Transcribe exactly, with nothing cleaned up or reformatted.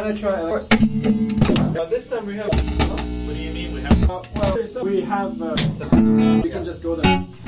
gonna try. Uh, Of course. uh, this time we have. What do you mean we have? Uh, well, so we have. Uh, we can just go there.